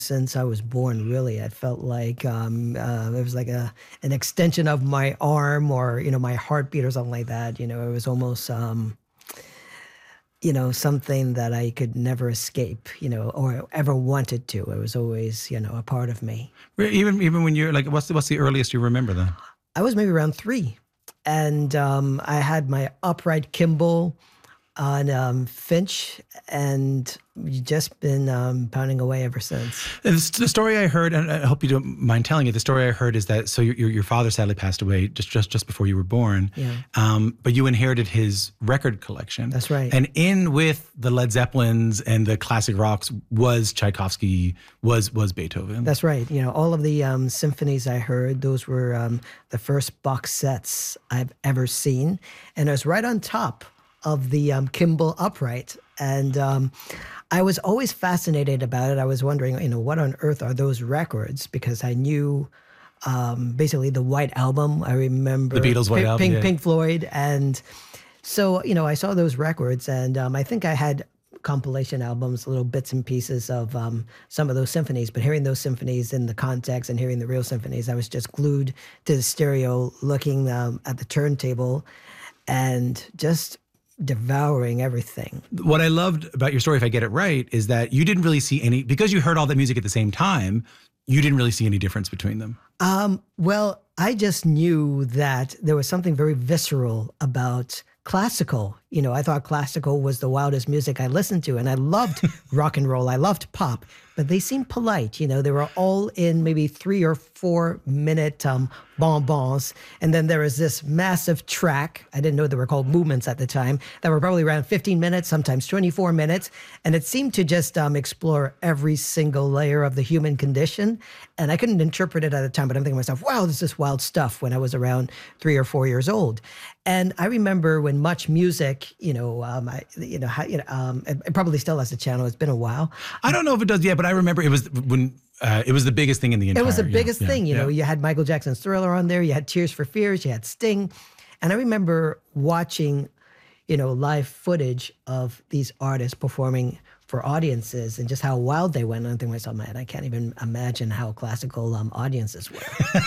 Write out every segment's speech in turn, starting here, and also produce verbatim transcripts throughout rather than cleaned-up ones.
since I was born, really. I felt like um, uh, it was like a an extension of my arm or, you know, my heartbeat or something like that. You know, it was almost, um, you know, something that I could never escape, you know, or ever wanted to. It was always, you know, a part of me. Even even when you're like, what's the, what's the earliest you remember then? I was maybe around three. And um, I had my upright Kimball on um, Finch, and you've just been um, pounding away ever since. And the story I heard, and I hope you don't mind telling it, the story I heard is that, so your your father sadly passed away just just, just before you were born, Yeah. um, but you inherited his record collection. That's right. And in with the Led Zeppelins and the classic rocks was Tchaikovsky, was was Beethoven. That's right. You know, all of the um, symphonies I heard, those were um, the first box sets I've ever seen. And it was right on top of the um, Kimball upright. And um, I was always fascinated about it. I was wondering, you know, what on earth are those records? Because I knew um, basically the White Album. I remember The Beatles' White Pink, Album, Pink, yeah. Pink Floyd. And so, you know, I saw those records, and um, I think I had compilation albums, little bits and pieces of um, some of those symphonies. But hearing those symphonies in the context and hearing the real symphonies, I was just glued to the stereo, looking um, at the turntable and just devouring everything. What I loved about your story, if I get it right, is that you didn't really see any, because you heard all that music at the same time, you didn't really see any difference between them. Um, well, I just knew that there was something very visceral about classical. You know, I thought classical was the wildest music I listened to, and I loved rock and roll. I loved pop, but they seemed polite. You know, they were all in maybe three or four minute um, bonbons. And then there was this massive track. I didn't know they were called movements at the time, that were probably around fifteen minutes, sometimes twenty-four minutes. And it seemed to just um, explore every single layer of the human condition. And I couldn't interpret it at the time, but I'm thinking to myself, wow, this is wild stuff, when I was around three or four years old. And I remember when Much Music, you know, um, I, you know, how, you know, um, it, it probably still has a channel. It's been a while. I don't know if it does yet, but I remember it was when uh, it was the biggest thing in the entire. It was the yeah, biggest yeah, thing. You yeah. know, you had Michael Jackson's Thriller on there. You had Tears for Fears. You had Sting. And I remember watching, you know, live footage of these artists performing for audiences and just how wild they went. And I think to myself, man, I can't even imagine how classical um, audiences were.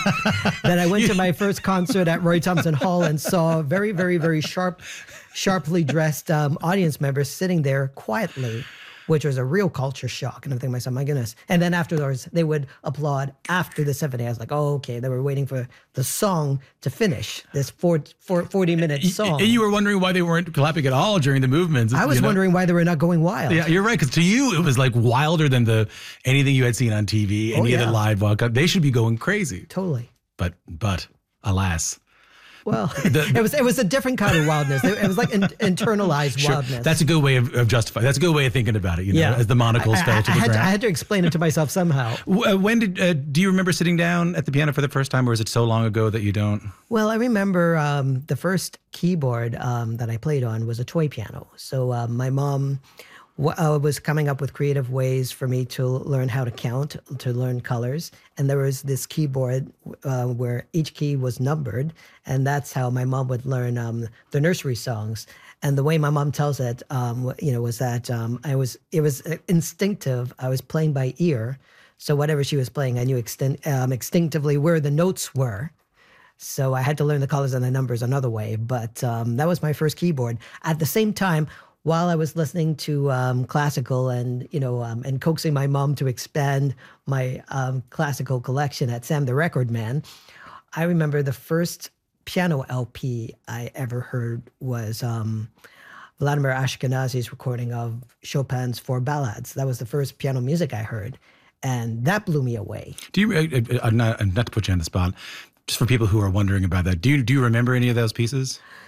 Then I went to my first concert at Roy Thompson Hall and saw very, very, very sharp, sharply dressed um, audience members sitting there quietly, which was a real culture shock. And I'm thinking to myself, my goodness. And then afterwards, they would applaud after the symphony. I was like, oh, okay. They were waiting for the song to finish, this four, four, forty minute song. And you were wondering why they weren't clapping at all during the movements. I was you know? wondering why they were not going wild. Yeah, you're right. Because to you, it was like wilder than the anything you had seen on T V, any Oh, of the yeah. live walk-up. They should be going crazy. Totally. But, but, alas. Well, The- it was it was a different kind of wildness. It, it was like in, internalized Sure. wildness. That's a good way of, of justifying. That's a good way of thinking about it. You know, Yeah. as the monocles I, fell I, to I the had to, I ground. had to explain it to myself somehow. W- uh, when did uh, do you remember sitting down at the piano for the first time, or is it so long ago that you don't? Well, I remember um, the first keyboard um, that I played on was a toy piano. So uh, my mom w- uh, was coming up with creative ways for me to learn how to count, to learn colors. And there was this keyboard uh, where each key was numbered. And that's how my mom would learn um, the nursery songs. And the way my mom tells it, um, you know, was that um, I was, it was instinctive. I was playing by ear. So whatever she was playing, I knew extin- um, instinctively where the notes were. So I had to learn the colors and the numbers another way. But um, that was my first keyboard. At the same time, while I was listening to um, classical and, you know, um, and coaxing my mom to expand my um, classical collection at Sam the Record Man, I remember the first piano L P I ever heard was um, Vladimir Ashkenazy's recording of Chopin's Four Ballads. That was the first piano music I heard. And that blew me away. Do you? Uh, uh, not, not to put you on the spot, just for people who are wondering about that. Do you do you remember any of those pieces?